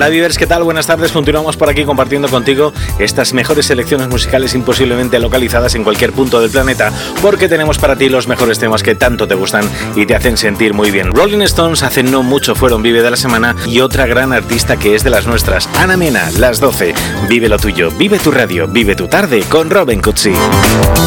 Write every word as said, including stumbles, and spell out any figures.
Hola Vivers, ¿qué tal? Buenas tardes, continuamos por aquí compartiendo contigo estas mejores selecciones musicales imposiblemente localizadas en cualquier punto del planeta, porque tenemos para ti los mejores temas que tanto te gustan y te hacen sentir muy bien. Rolling Stones hace no mucho fueron Vive de la Semana, y otra gran artista que es de las nuestras, Ana Mena, las doce. Vive lo tuyo, vive tu radio, vive tu tarde con Robin Cutsi.